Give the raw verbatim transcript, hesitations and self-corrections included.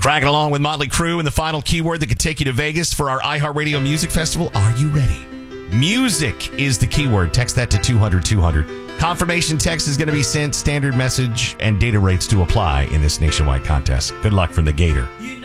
Dragging along with Motley Crue and the final keyword that could take you to Vegas for our iHeartRadio Music Festival. Are you ready? Music is the keyword. Text that to two hundred two hundred. Confirmation text is going to be sent. Standard message and data rates to apply in this nationwide contest. Good luck from the Gator.